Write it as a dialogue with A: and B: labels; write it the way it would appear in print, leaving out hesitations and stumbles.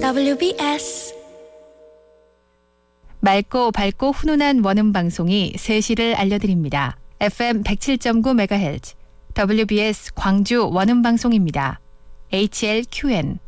A: WBS
B: 맑고 밝고 훈훈한 원음 방송이 3시를 알려드립니다. FM 107.9MHz WBS 광주 원음 방송입니다. HLQN